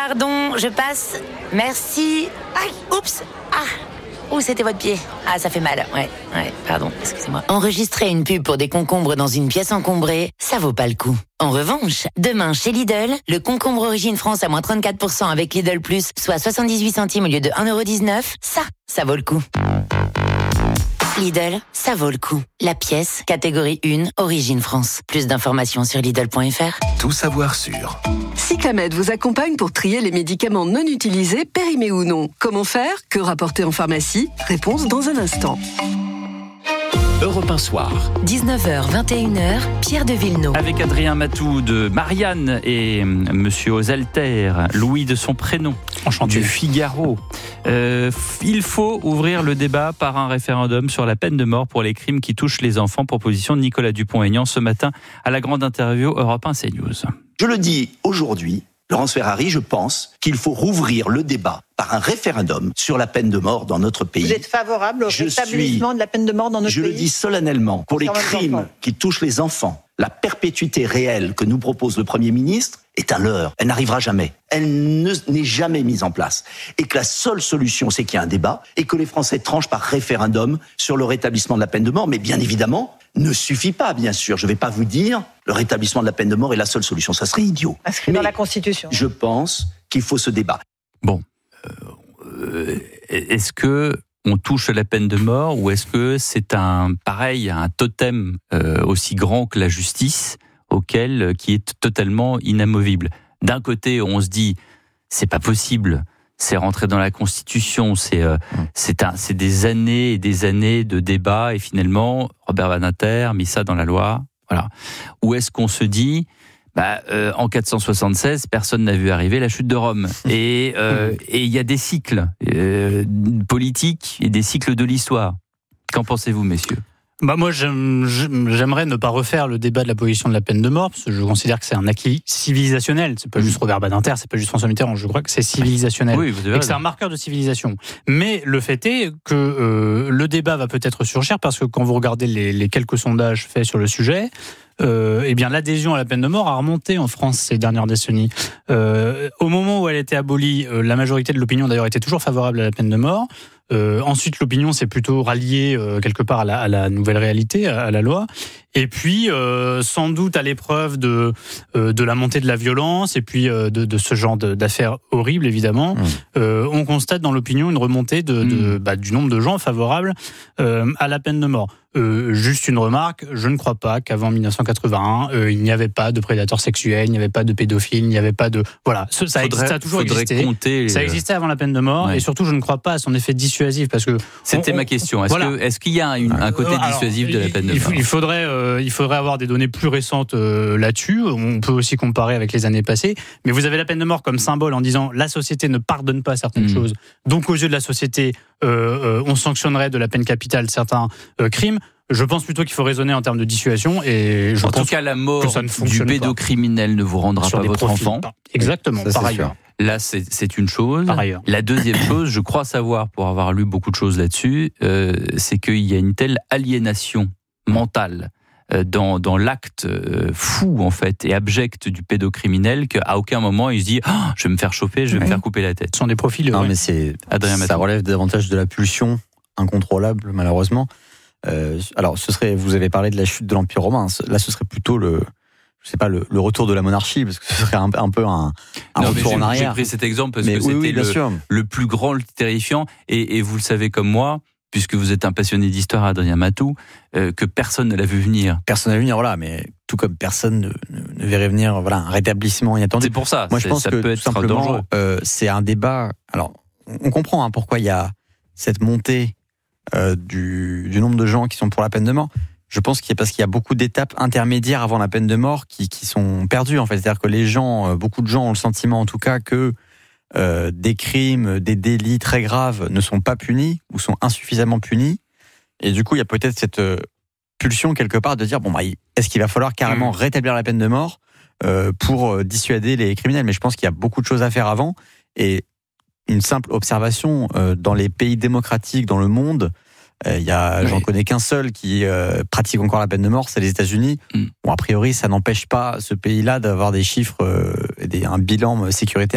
Pardon, je passe. Merci. Aïe, oups. C'était votre pied. Ça fait mal. Ouais, pardon, excusez-moi. Enregistrer une pub pour des concombres dans une pièce encombrée, ça vaut pas le coup. En revanche, demain chez Lidl, le concombre Origine France à moins 34% avec Lidl Plus, soit 78 centimes au lieu de 1,19€, ça vaut le coup. Lidl, ça vaut le coup. La pièce, catégorie 1, Origine France. Plus d'informations sur Lidl.fr. Tout savoir sur. Cyclamed vous accompagne pour trier les médicaments non utilisés, périmés ou non. Comment faire ? Que rapporter en pharmacie ? Réponse dans un instant. Europe 1 Soir. 19h, 21h, Pierre de Villeneuve. Avec Adrien Matou de Marianne et Monsieur Ozalter, Louis de son prénom, enchanté, du Figaro. Il faut ouvrir le débat par un référendum sur la peine de mort pour les crimes qui touchent les enfants. Proposition de Nicolas Dupont-Aignan ce matin à la grande interview Europe 1 CNews. Je le dis aujourd'hui, Laurence Ferrari, je pense qu'il faut rouvrir le débat par un référendum sur la peine de mort dans notre pays. Vous êtes favorable au rétablissement de la peine de mort dans notre pays ? Je le dis solennellement, pour les crimes qui touchent les enfants, la perpétuité réelle que nous propose le Premier ministre est un leurre. Elle n'arrivera jamais. Elle n'est jamais mise en place. Et que la seule solution, c'est qu'il y ait un débat et que les Français tranchent par référendum sur le rétablissement de la peine de mort. Mais bien évidemment, ne suffit pas, bien sûr. Je ne vais pas vous dire le rétablissement de la peine de mort est la seule solution. Ça serait idiot. Inscrit dans la Constitution. Je pense qu'il faut ce débat. Bon. Est-ce que on touche la peine de mort ou est-ce que c'est un totem aussi grand que la justice qui est totalement inamovible? D'un côté, on se dit c'est pas possible, c'est rentré dans la Constitution, c'est des années et des années de débats et finalement Robert Badinter a mis ça dans la loi, voilà. Ou est-ce qu'on se dit en 476, personne n'a vu arriver la chute de Rome. Et il y a des cycles politiques et des cycles de l'histoire. Qu'en pensez-vous, messieurs ? Moi, j'aimerais ne pas refaire le débat de l'abolition de la peine de mort, parce que je considère que c'est un acquis civilisationnel. C'est pas juste Robert Badinter, c'est pas juste François Mitterrand. Je crois que c'est civilisationnel. Oui, vous avez et que c'est un marqueur de civilisation. Mais le fait est que le débat va peut-être surgir, parce que quand vous regardez les quelques sondages faits sur le sujet, l'adhésion à la peine de mort a remonté en France ces dernières décennies. Au moment où elle était abolie, la majorité de l'opinion d'ailleurs était toujours favorable à la peine de mort. Ensuite, l'opinion s'est plutôt ralliée quelque part à la nouvelle réalité, à la loi. Et puis, sans doute à l'épreuve de la montée de la violence et puis de ce genre d'affaires horribles, évidemment, on constate dans l'opinion une remontée du nombre de gens favorables à la peine de mort. Juste une remarque, je ne crois pas qu'avant 1981, il n'y avait pas de prédateurs sexuels, il n'y avait pas de pédophiles, il n'y avait pas de... Voilà, ça a toujours existé. Ça existait avant la peine de mort, et surtout, je ne crois pas à son effet dissuasif, parce que... C'était ma question. Est-ce qu'il y a un côté dissuasif de la peine de mort ? Il faudrait avoir des données plus récentes là-dessus. On peut aussi comparer avec les années passées. Mais vous avez la peine de mort comme symbole en disant la société ne pardonne pas certaines choses. Donc, aux yeux de la société, on sanctionnerait de la peine capitale certains crimes. Je pense plutôt qu'il faut raisonner en termes de dissuasion et je pense en tout cas, la mort du pédocriminel ne vous rendra pas votre enfant. Exactement, par ailleurs. Là, c'est une chose. Par ailleurs. La deuxième chose, je crois savoir, pour avoir lu beaucoup de choses là-dessus, c'est qu'il y a une telle aliénation mentale dans l'acte fou en fait et abject du pédocriminel qu'à aucun moment il se dit je vais me faire choper, je vais me faire couper la tête. Ce sont des profils. Non, mais Adrien Matou. Ça relève davantage de la pulsion incontrôlable malheureusement. Alors vous avez parlé de la chute de l'Empire romain. Là, ce serait plutôt le retour de la monarchie, parce que ce serait un peu un retour en arrière. J'ai pris cet exemple parce que c'était le plus grand, le terrifiant, et vous le savez comme moi, puisque vous êtes un passionné d'histoire, Adrien Matou, que personne ne l'a vu venir. Personne ne l'a vu venir, voilà, mais tout comme personne ne verrait venir un rétablissement inattendu. C'est pour ça. Moi, je pense ça que peut tout être simplement, dangereux. C'est un débat. Alors, on comprend pourquoi il y a cette montée du nombre de gens qui sont pour la peine de mort. Je pense parce qu'il y a beaucoup d'étapes intermédiaires avant la peine de mort qui sont perdues, en fait. C'est-à-dire que beaucoup de gens ont le sentiment, en tout cas, que des crimes, des délits très graves ne sont pas punis ou sont insuffisamment punis. Et du coup, il y a peut-être cette pulsion quelque part de dire est-ce qu'il va falloir carrément rétablir la peine de mort pour dissuader les criminels ? Mais je pense qu'il y a beaucoup de choses à faire avant. Et une simple observation, dans les pays démocratiques dans le monde, j'en connais qu'un seul qui pratique encore la peine de mort, c'est les États-Unis. Bon, a priori, ça n'empêche pas ce pays-là d'avoir des chiffres, un bilan sécuritaire